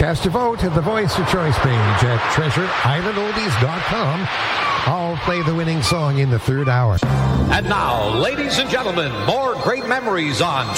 Cast your vote at the Voice of Choice page at treasureislandoldies.com. I'll play the winning song in the third hour. And now, ladies and gentlemen, more great memories on